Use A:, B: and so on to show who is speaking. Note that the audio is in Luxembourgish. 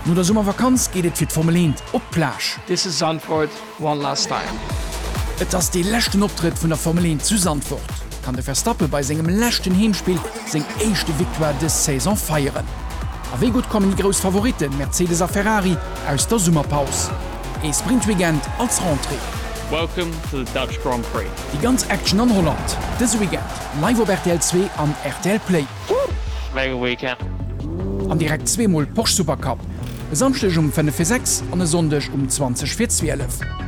A: No der Sommervakanz geht et fir d' Formel 1 op Plage.
B: This is Zandvoort one last time.
A: Et ass de lächten Optritt vun der Formel 1 zu Zandvoort. Kann de Verstappe bei segem lächten Heemspiel seg éischchte Victoire des Saison feieren. Aéi gut kommen die Gros Favoriten Mercedes a Ferrari aus der Summerpaus. E Sprintweekend als Rentrée.
C: Welcome to the Dutch Grand Prix.
A: Die ganz Action an Holland. Dis Weekend live op RTL 2 an RTL Play.
C: Mega weekend.
A: An direkt 2mal Porsche Supercup. Samstech um 5:06 an e Sondech um 20:12.